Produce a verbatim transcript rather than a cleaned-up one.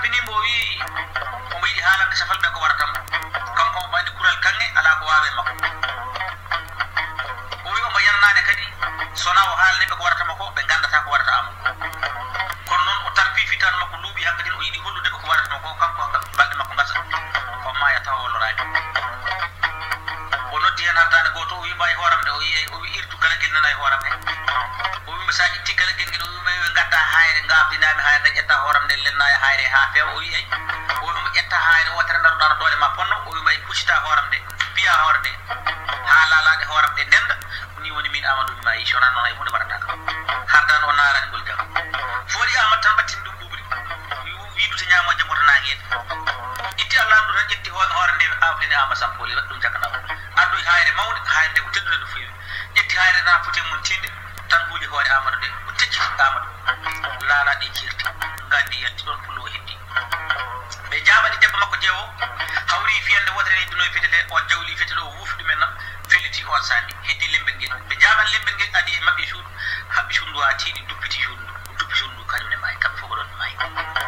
tampini mo wi o mi haalande safal be ko wartam kanko o bandi kural kange ala ko waawe makko o wi o mo yannade kadi sona o haalne be ko wartama ko be gandata ko warata am kono non o tampi fitan makko luubi hakkadi o yidi hollude ko warata ko kanko balde makko ngasa ko maya taw o loraade o noddi hen hattane goto o wi mbay horamde o yi o wi irtu kala gel nana e horamde o wi sa itti kala gel ngel o wi ɓe gadda hayre ngabdinami hayre ƴetta horamde lenna e hayre ha fewa o wi ey o wi mo ƴetta hayre wotere daruɗano doole ma ponno o wi mbay puccita horamde piya horde ha lalaɗe horamde ndenda ni woni min amadou ma yi sona noon ay hunde waɗata kam hardan o narani ngol jam foɗi amadou tan ɓattini ɗum ɓuɓri wiɗude ñamo jamoto naguede itti allah andu tan ƴetti hoore nde awdine ama sampoli waɗi ɗum jakanaw addoy hayre mawde hayre nde ko teddude ɗo fewi ƴetti hayre na foti mum tinde tan huuji hoore amadou de o tecciti amadou laalaɗe jirti gandi yalti ɗon pullo o heddi ɓe jaɓani debbo makko jeewo hawri fiyande wotere heddino e fetele o jawli fetele o wuufi ɗumen nam felliti on sandi heddi lembel ngel ɓe jaɓan lembel ngel adi e mabɓe suudu haɓɓi suudu ha tiiɗi duppiti suudu duppi suudu kañum ne maayi kamɓe fof ko ɗon maayi